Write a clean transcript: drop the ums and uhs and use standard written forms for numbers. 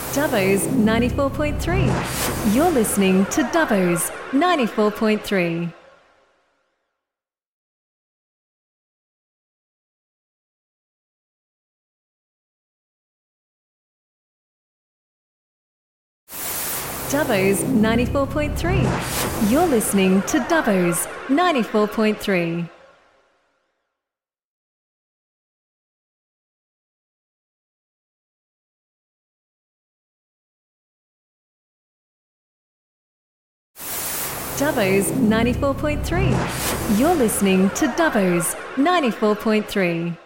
Dubbo's 94.3. You're listening to Dubbo's 94.3. Dubbo's 94.3. You're listening to Dubbo's 94.3. Dubbo's 94.3. You're listening to Dubbo's 94.3.